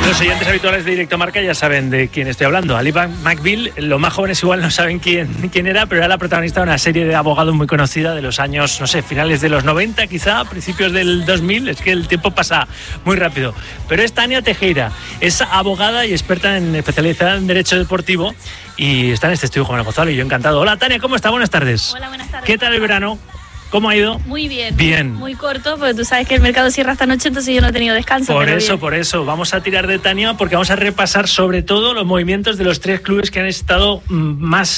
Los oyentes habituales de Directo Marca ya saben de quién estoy hablando. Ali McBeal, los más jóvenes igual no saben quién era, pero era la protagonista de una serie de abogados muy conocida de los años, no sé, finales de los 90 quizá, principios del 2000. Es que el tiempo pasa muy rápido. Pero es Tania Tejera, es abogada y experta especializada en Derecho Deportivo y está en este estudio Juan Gonzalo y yo encantado. Hola Tania, ¿cómo está? Buenas tardes. Hola, buenas tardes. ¿Qué tal el verano? ¿Cómo ha ido? Muy bien. Bien. Muy corto, porque tú sabes que el mercado cierra esta noche, entonces yo no he tenido descanso. Por eso. Vamos a tirar de Tania porque vamos a repasar sobre todo los movimientos de los tres clubes que han estado más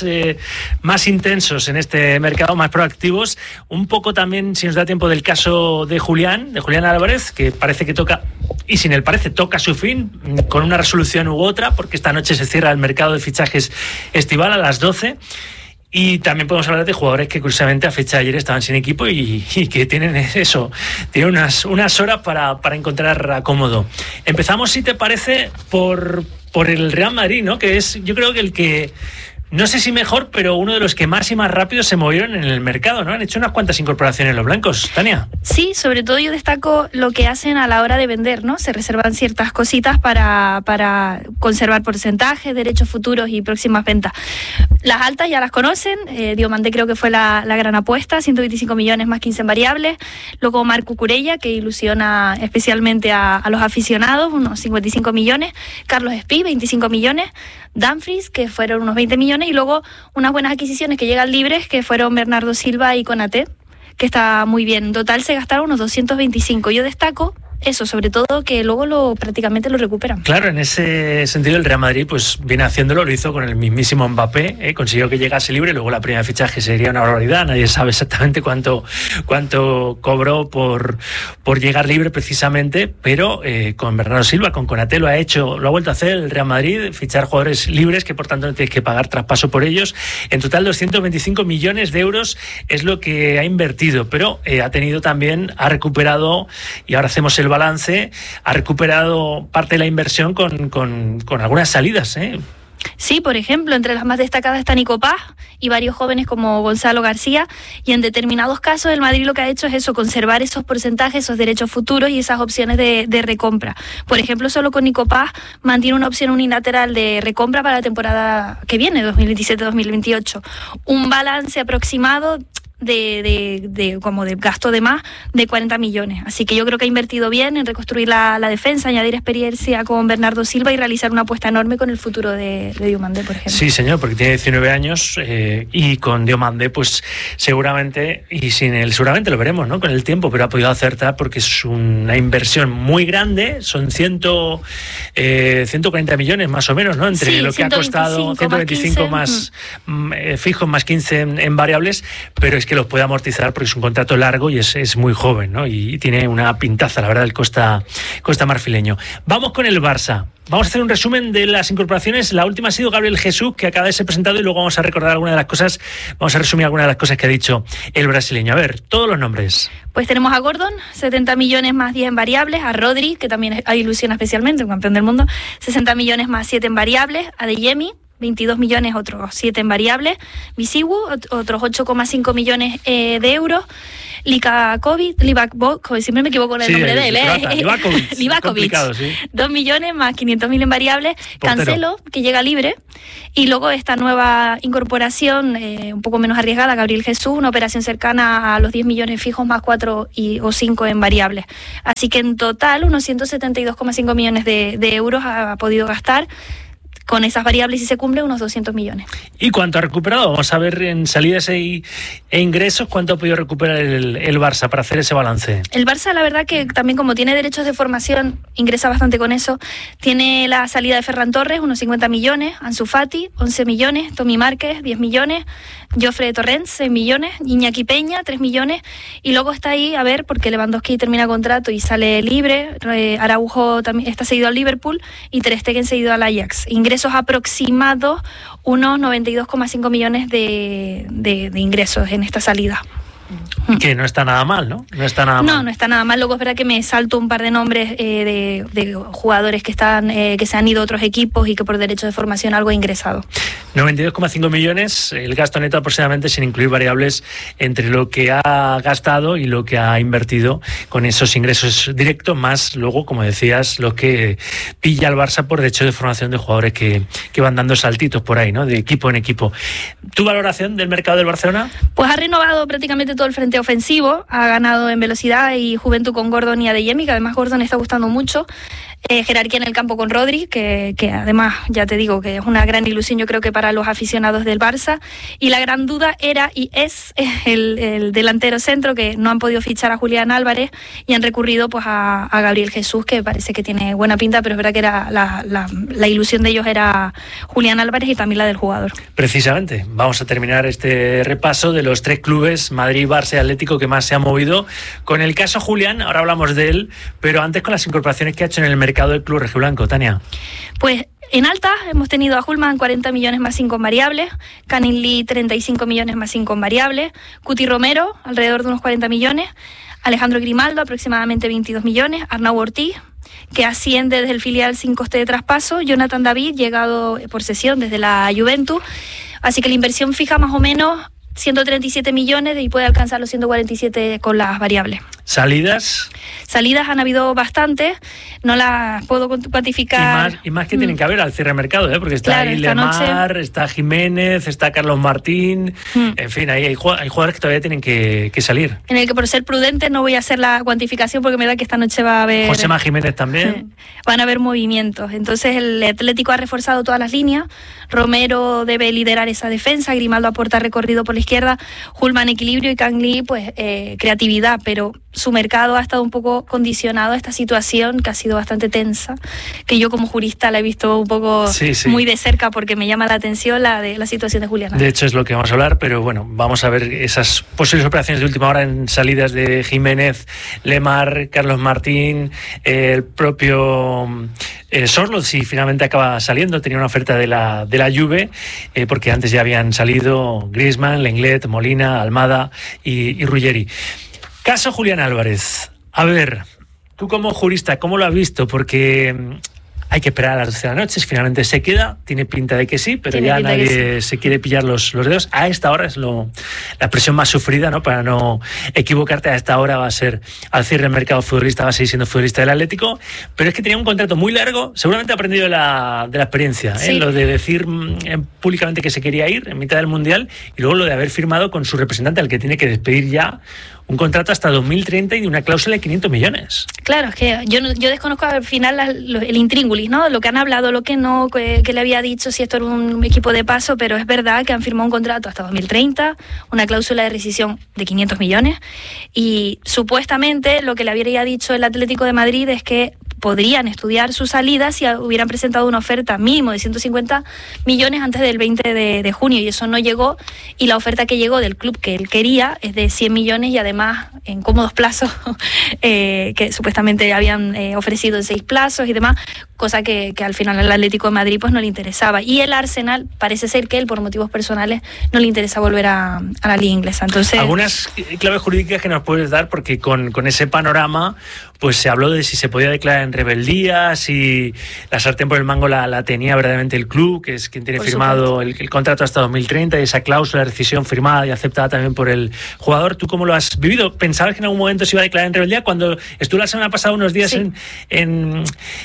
intensos en este mercado, más proactivos. Un poco también, si nos da tiempo, del caso de Julián Álvarez, que parece que toca, y sin él parece, toca su fin, con una resolución u otra, porque esta noche se cierra el mercado de fichajes estival a las 12. Y también podemos hablar de jugadores que curiosamente a fecha de ayer estaban sin equipo y que tienen eso, tienen unas horas para encontrar acomodo. Empezamos, si te parece, por el Real Madrid, ¿no? Que es, yo creo que el que, no sé si mejor, pero uno de los que más y más rápido se movieron en el mercado, ¿no? Han hecho unas cuantas incorporaciones los blancos, Tania. Sí, sobre todo yo destaco lo que hacen a la hora de vender, ¿no? Se reservan ciertas cositas para conservar porcentajes, derechos futuros y próximas ventas. Las altas ya las conocen, Diomandé creo que fue la gran apuesta, 125 millones más 15 en variables. Luego Marco Cucurella, que ilusiona especialmente a los aficionados, unos 55 millones. Carlos Espí, 25 millones. Dumfries, que fueron unos 20 millones. Y luego unas buenas adquisiciones que llegan libres, que fueron Bernardo Silva y Konaté, que está muy bien. En total se gastaron unos 225. Yo destaco eso, sobre todo, que luego prácticamente lo recuperan. Claro, en ese sentido el Real Madrid pues viene haciéndolo, lo hizo con el mismísimo Mbappé, consiguió que llegase libre, luego la primera fichaje sería una barbaridad, nadie sabe exactamente cuánto cobró por llegar libre precisamente, pero con Bernardo Silva, con Konaté lo ha vuelto a hacer el Real Madrid, fichar jugadores libres que por tanto no tienes que pagar traspaso por ellos. En total 225 millones de euros es lo que ha invertido, pero ha recuperado, y ahora hacemos el balance, ha recuperado parte de la inversión con algunas salidas, ¿eh? Sí, por ejemplo, entre las más destacadas está Nico Paz y varios jóvenes como Gonzalo García, y en determinados casos el Madrid lo que ha hecho es eso, conservar esos porcentajes, esos derechos futuros y esas opciones de recompra. Por ejemplo, solo con Nico Paz mantiene una opción unilateral de recompra para la temporada que viene, 2027-2028. Un balance aproximado de gasto de más de 40 millones. Así que yo creo que ha invertido bien en reconstruir la defensa, añadir experiencia con Bernardo Silva y realizar una apuesta enorme con el futuro de Diomandé, por ejemplo. Sí, señor, porque tiene 19 años y con Diomandé pues seguramente, y sin él seguramente lo veremos, ¿no? Con el tiempo, pero ha podido acertar porque es una inversión muy grande, son 140 millones más o menos, ¿no? Entre lo que ha costado 125 más fijos más 15 en variables, pero es que los puede amortizar porque es un contrato largo y es muy joven, ¿no? Y tiene una pintaza, la verdad, el Costa marfileño. Vamos con el Barça. Vamos a hacer un resumen de las incorporaciones. La última ha sido Gabriel Jesús, que acaba de ser presentado, y luego vamos a recordar algunas de las cosas, vamos a resumir algunas de las cosas que ha dicho el brasileño. A ver, todos los nombres. Pues tenemos a Gordon, 70 millones más 10 en variables, a Rodri, que también ilusiona especialmente, un campeón del mundo, 60 millones más 7 en variables, a Adeyemi, 22 millones, otros 7 en variables, Bisiwu, otros 8,5 millones de euros, Livakovic, siempre me equivoco con el nombre de él, Livakovic, 2 millones más 500.000 en variables, Cancelo, que llega libre, y luego esta nueva incorporación un poco menos arriesgada, Gabriel Jesús, una operación cercana a los 10 millones fijos más 4 o 5 en variables. Así que en total unos 172,5 millones de euros ha podido gastar. Con esas variables, si se cumple, unos 200 millones. ¿Y cuánto ha recuperado? Vamos a ver en salidas e ingresos cuánto ha podido recuperar el Barça para hacer ese balance. El Barça, la verdad que también, como tiene derechos de formación, ingresa bastante con eso. Tiene la salida de Ferran Torres, unos 50 millones, Ansu Fati, 11 millones, Tommy Márquez, 10 millones, Jofre Torrens, 6 millones, Iñaki Peña, 3 millones, y luego está ahí, a ver, porque Lewandowski termina contrato y sale libre, Araujo también está cedido al Liverpool y Ter Stegen cedido al Ajax. Ingresos aproximados, unos 92,5 millones de ingresos en esta salida. Que no está nada mal, ¿no? No está nada mal. No está nada mal. Luego es verdad que me salto un par de nombres de jugadores que se han ido a otros equipos y que por derecho de formación algo ha ingresado. 92,5 millones, el gasto neto aproximadamente, sin incluir variables, entre lo que ha gastado y lo que ha invertido con esos ingresos directos, más luego, como decías, lo que pilla al Barça por derecho de formación de jugadores que van dando saltitos por ahí, ¿no? De equipo en equipo. ¿Tu valoración del mercado del Barcelona? Pues ha renovado prácticamente todo el frente ofensivo, ha ganado en velocidad y juventud con Gordon y Adeyemi, que además Gordon está gustando mucho. Jerarquía en el campo con Rodri, que además, ya te digo, que es una gran ilusión, yo creo que para los aficionados del Barça. Y la gran duda era y es el delantero centro, que no han podido fichar a Julián Álvarez y han recurrido pues a Gabriel Jesús, que parece que tiene buena pinta, pero es verdad que era la ilusión de ellos era Julián Álvarez y también la del jugador. Precisamente, vamos a terminar este repaso de los tres clubes, Madrid, Barça y Atlético, que más se han movido. Con el caso Julián, ahora hablamos de él, pero antes con las incorporaciones que ha hecho en el mercado del club rojiblanco, Tania. Pues en alta hemos tenido a Hulman 40 millones más 5 en variables, Canin Lee 35 millones más 5 en variables, Cuti Romero alrededor de unos 40 millones, Alejandro Grimaldo aproximadamente 22 millones, Arnau Ortiz, que asciende desde el filial sin coste de traspaso, Jonathan David, llegado por cesión desde la Juventus, así que la inversión fija más o menos 137 millones y puede alcanzar los 147 con las variables. ¿Salidas? Salidas han habido bastantes, no las puedo cuantificar. Y más que tienen que haber al cierre de mercado, porque está claro, ahí Lemar, está Jiménez, está Carlos Martín, en fin, ahí hay jugadores que todavía tienen que salir. En el que por ser prudente no voy a hacer la cuantificación porque me da que esta noche va a haber... Josema Jiménez también. Van a haber movimientos, entonces el Atlético ha reforzado todas las líneas, Romero debe liderar esa defensa, Grimaldo aporta recorrido por la izquierda, Hulman equilibrio y Kang Lee pues creatividad, pero su mercado ha estado un poco condicionado a esta situación que ha sido bastante tensa, que yo como jurista la he visto un poco muy de cerca porque me llama la atención la situación de Julián. De hecho es lo que vamos a hablar, pero bueno, vamos a ver esas posibles operaciones de última hora en salidas de Jiménez, Lemar, Carlos Martín, el propio Sorloth, si finalmente acaba saliendo, tenía una oferta de la Juve, porque antes ya habían salido Griezmann, Lenglet, Molina, Almada y Ruggeri. Caso Julián Álvarez. A ver, tú como jurista, ¿cómo lo has visto? Porque hay que esperar a las 12 de la noche, si finalmente se queda, tiene pinta de que sí, pero ya nadie se quiere pillar los dedos. A esta hora es la presión más sufrida, ¿no? Para no equivocarte, a esta hora va a ser al cierre del mercado futbolista, va a seguir siendo futbolista del Atlético, pero es que tenía un contrato muy largo, seguramente ha aprendido de la experiencia, lo de decir públicamente que se quería ir en mitad del Mundial y luego lo de haber firmado con su representante al que tiene que despedir ya un contrato hasta 2030 y de una cláusula de 500 millones. Claro, es que yo desconozco al final el intríngulis, ¿no? Lo que han hablado, lo que no, que le había dicho, si esto era un equipo de paso, pero es verdad que han firmado un contrato hasta 2030, una cláusula de rescisión de 500 millones y supuestamente lo que le habría dicho el Atlético de Madrid es que podrían estudiar su salida si hubieran presentado una oferta mínimo de 150 millones antes del 20 de junio y eso no llegó y la oferta que llegó del club que él quería es de 100 millones y además en cómodos plazos que supuestamente habían ofrecido en 6 plazos y demás, cosa que al final al Atlético de Madrid pues no le interesaba y el Arsenal parece ser que él por motivos personales no le interesa volver a la liga inglesa. Entonces, algunas claves jurídicas que nos puedes dar porque con ese panorama pues se habló de si se podía declarar en rebeldía, si la sartén por el mango la tenía verdaderamente el club, que es quien tiene por firmado el contrato hasta 2030 y esa cláusula de rescisión firmada y aceptada también por el jugador. ¿Tú cómo lo has vivido? ¿Pensabas que en algún momento se iba a declarar en rebeldía? Cuando estuvo la semana pasada unos días en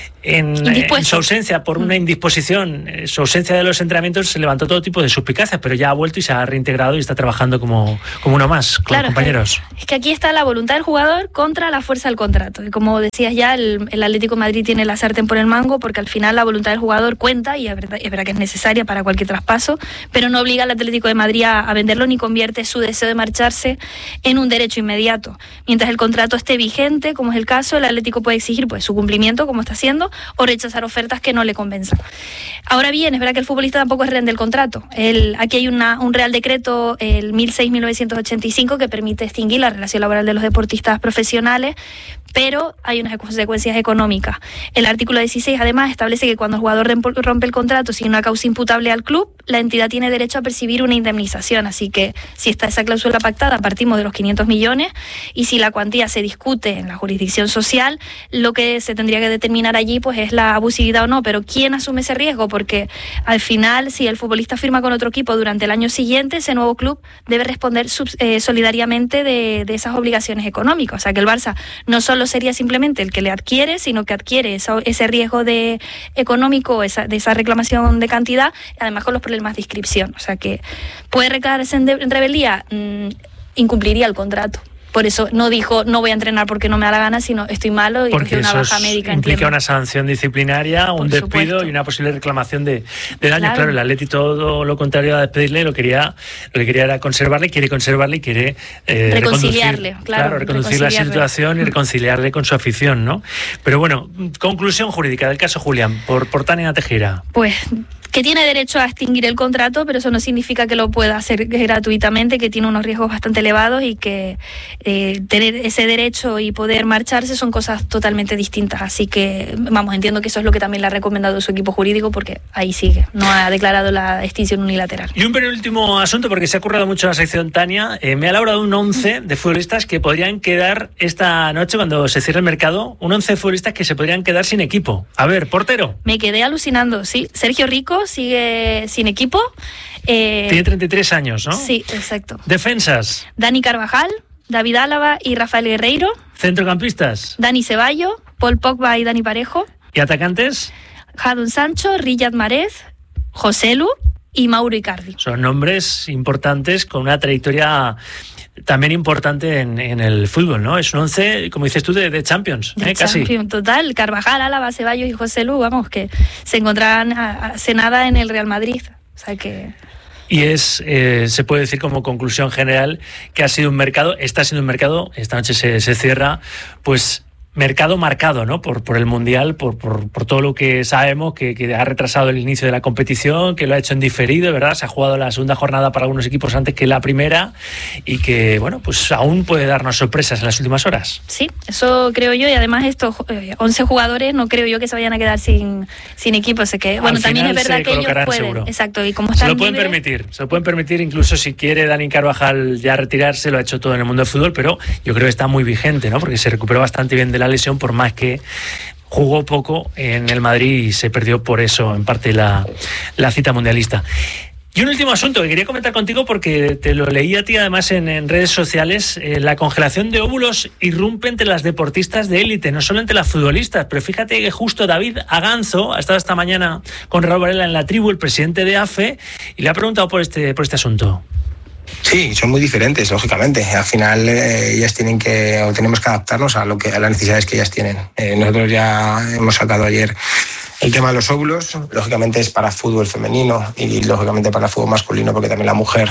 su ausencia por una indisposición, su ausencia de los entrenamientos, se levantó todo tipo de suspicacias, pero ya ha vuelto y se ha reintegrado y está trabajando como uno más con los compañeros. Es que aquí está la voluntad del jugador contra la fuerza del contrato. Y como decías ya, el Atlético de Madrid tiene la sartén por el mango porque al final la voluntad del jugador cuenta y es verdad que es necesaria para cualquier traspaso, pero no obliga al Atlético de Madrid a venderlo ni convierte su deseo de marcharse en un derecho inmediato. Mientras el contrato esté vigente, como es el caso, el Atlético puede exigir pues su cumplimiento, como está haciendo, o rechazar ofertas que no le convenzan. Ahora bien, es verdad que el futbolista tampoco es rehén del contrato. Aquí hay un Real Decreto, el 1006-1985, que permite extinguir la relación laboral de los deportistas profesionales, pero hay unas consecuencias económicas. El artículo 16 además establece que cuando el jugador rompe el contrato sin una causa imputable al club, la entidad tiene derecho a percibir una indemnización. Así que si está esa cláusula pactada, partimos de los 500 millones, y si la cuantía se discute en la jurisdicción social, lo que se tendría que determinar allí pues es la abusividad o no. Pero ¿quién asume ese riesgo? Porque al final, si el futbolista firma con otro equipo durante el año siguiente, ese nuevo club debe responder solidariamente de esas obligaciones económicas. O sea, que el Barça no solo sería simplemente el que le adquiere, sino que adquiere ese riesgo económico, de esa reclamación de cantidad, además con los problemas de inscripción. O sea, que puede declararse en rebeldía, incumpliría el contrato. Por eso no dijo, no voy a entrenar porque no me da la gana, sino estoy malo y porque una baja médica. Implica entiendo. Una sanción disciplinaria, un despido y una posible reclamación de daño. Claro, el Atleti todo lo contrario a despedirle, lo que quería era conservarle, quiere conservarle y quiere reconciliarle, reconducir la situación y reconciliarle con su afición, ¿no? Pero bueno, conclusión jurídica del caso Julián, por Tania Tejera. Pues que tiene derecho a extinguir el contrato, pero eso no significa que lo pueda hacer gratuitamente, que tiene unos riesgos bastante elevados y que tener ese derecho y poder marcharse son cosas totalmente distintas. Así que, entiendo que eso es lo que también le ha recomendado su equipo jurídico, porque ahí sigue, no ha declarado la extinción unilateral. Y un penúltimo asunto, porque se ha currado mucho la sección Tania, me ha elaborado un 11 de futbolistas que podrían quedar esta noche cuando se cierre el mercado, un 11 de futbolistas que se podrían quedar sin equipo. A ver, portero. Me quedé alucinando, sí. Sergio Rico sigue sin equipo. Tiene 33 años, ¿no? Sí, exacto. Defensas. Dani Carvajal, David Álava y Rafael Guerreiro. Centrocampistas. Dani Ceballos, Paul Pogba y Dani Parejo. ¿Y atacantes? Jadon Sancho, Riyad Mahrez, Joselu y Mauro Icardi. Son nombres importantes con una trayectoria también importante en el fútbol, ¿no? Es un 11, como dices tú, de Champions, casi. Champions, total. Carvajal, Álava, Ceballos y Joselu, que se encontraban hace nada en el Real Madrid. O sea que... Y se puede decir como conclusión general que está siendo un mercado, esta noche se cierra, pues mercado marcado, ¿no? Por el Mundial, por todo lo que sabemos, que ha retrasado el inicio de la competición, que lo ha hecho en diferido, ¿verdad? Se ha jugado la segunda jornada para algunos equipos antes que la primera y que, pues aún puede darnos sorpresas en las últimas horas. Sí, eso creo yo, y además estos 11 jugadores no creo yo que se vayan a quedar sin equipo, así que, también es verdad que ellos pueden. Seguro. Exacto, y como están se lo pueden permitir, incluso si quiere Dani Carvajal ya retirarse, lo ha hecho todo en el mundo del fútbol, pero yo creo que está muy vigente, ¿no? Porque se recuperó bastante bien de la lesión, por más que jugó poco en el Madrid y se perdió por eso en parte la cita mundialista. Y un último asunto que quería comentar contigo, porque te lo leí a ti además en redes sociales. La congelación de óvulos irrumpe entre las deportistas de élite, no solo entre las futbolistas, pero fíjate que justo David Aganzo ha estado esta mañana con Raúl Varela en la tribu, el presidente de AFE, y le ha preguntado por este asunto. Sí, son muy diferentes, lógicamente. Al final ellas tenemos que adaptarnos a las necesidades que ellas tienen. Nosotros ya hemos sacado ayer el tema de los óvulos. Lógicamente es para fútbol femenino y lógicamente para fútbol masculino, porque también la mujer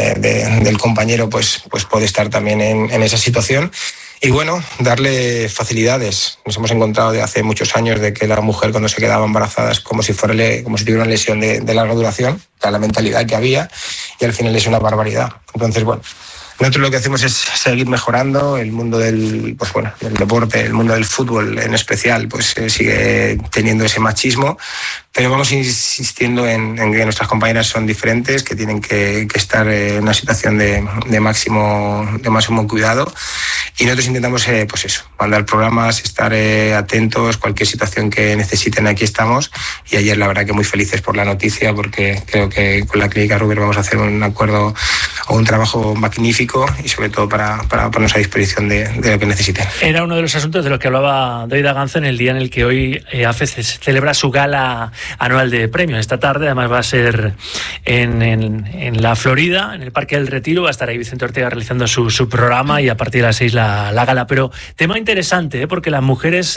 del compañero pues puede estar también en esa situación. Y darle facilidades. Nos hemos encontrado de hace muchos años de que la mujer, cuando se quedaba embarazada, es como si tuviera una lesión de larga duración, la mentalidad que había, y al final es una barbaridad. Entonces, nosotros lo que hacemos es seguir mejorando el mundo del deporte, el mundo del fútbol en especial, pues sigue teniendo ese machismo, pero vamos insistiendo en que nuestras compañeras son diferentes, que tienen que estar en una situación de máximo cuidado, y nosotros intentamos mandar programas, estar atentos, cualquier situación que necesiten, aquí estamos. Y ayer la verdad que muy felices por la noticia, porque creo que con la Clínica Ruber vamos a hacer un acuerdo o un trabajo magnífico, y sobre todo para ponernos a disposición de lo que necesiten. Era uno de los asuntos de los que hablaba David Aganzo en el día en el que hoy AFE celebra su gala anual de premios. Esta tarde además va a ser en la Florida, en el Parque del Retiro. Va a estar ahí Vicente Ortega realizando su programa, y a partir de las 6 la gala. Pero tema interesante, porque las mujeres